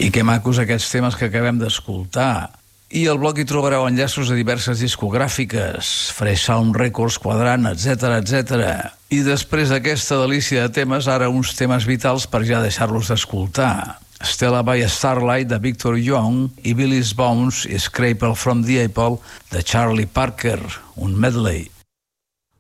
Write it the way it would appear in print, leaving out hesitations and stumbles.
I que macos aquests temes que acabem d'escoltar. I al blog hi trobareu enllaços a diverses discogràfiques, Fresh Sound Records, Quadrant, etc. I després d'aquesta delícia de temes, ara uns temes vitals per ja deixar-los d'escoltar. Stella by Starlight, de Victor Young, i Billy's Bones i Scraper from the Apple, de Charlie Parker, un medley.